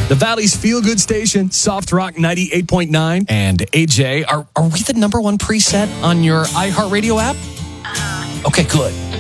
The Valley's feel-good station, Soft Rock 98.9. And AJ, are we the number one preset on your iHeartRadio app? Okay, good.